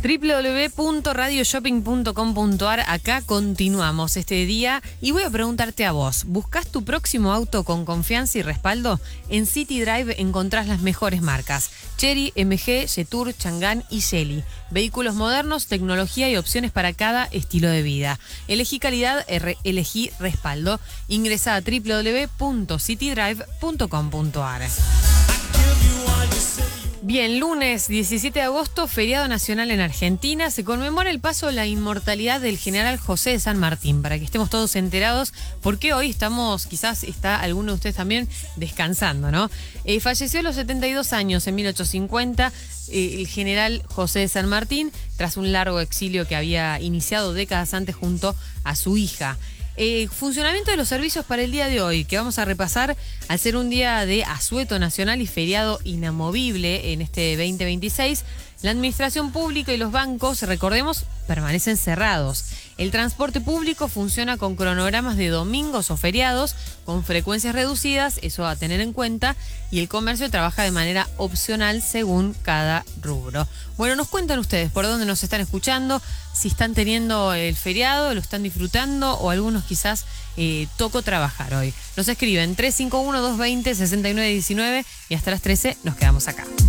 www.radioshopping.com.ar. Acá continuamos este día y voy a preguntarte a vos. ¿Buscas tu próximo auto con confianza y respaldo? En City Drive encontrás las mejores marcas: Chery, MG, Jetour, Chang'an y Geely. Vehículos modernos, tecnología y opciones para cada estilo de vida. Elegí calidad, elegí respaldo. Ingresa a www.citydrive.com.ar. Bien, lunes 17 de agosto, feriado nacional en Argentina. Se conmemora el paso de la inmortalidad del general José de San Martín, para que estemos todos enterados, porque hoy estamos, quizás está alguno de ustedes también descansando, ¿no? Falleció a los 72 años, en 1850, el general José de San Martín, tras un largo exilio que había iniciado décadas antes junto a su hija. Funcionamiento de los servicios para el día de hoy, que vamos a repasar al ser un día de asueto nacional y feriado inamovible en este 2026. La administración pública y los bancos, recordemos, permanecen cerrados. El transporte público funciona con cronogramas de domingos o feriados, con frecuencias reducidas, eso a tener en cuenta, y el comercio trabaja de manera opcional según cada rubro. Bueno, nos cuentan ustedes por dónde nos están escuchando, si están teniendo el feriado, lo están disfrutando, o algunos quizás tocó trabajar hoy. Nos escriben 351-220-6919 y hasta las 13 nos quedamos acá.